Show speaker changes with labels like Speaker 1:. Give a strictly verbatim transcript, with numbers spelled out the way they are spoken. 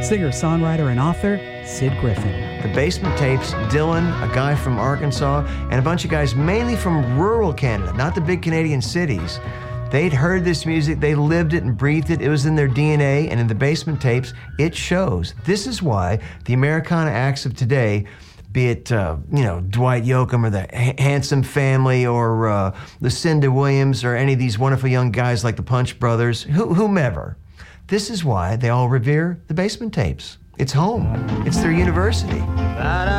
Speaker 1: Singer, songwriter, and author, Sid Griffin.
Speaker 2: The Basement Tapes, Dylan, a guy from Arkansas, and a bunch of guys mainly from rural Canada, not the big Canadian cities. They'd heard this music, they lived it and breathed it. It was in their D N A, and in the Basement Tapes, it shows. This is why the Americana acts of today, be it, uh, you know, Dwight Yoakam or the H- Handsome Family or uh, Lucinda Williams or any of these wonderful young guys like the Punch Brothers, wh- whomever. This is why they all revere the Basement Tapes. It's home. It's their university.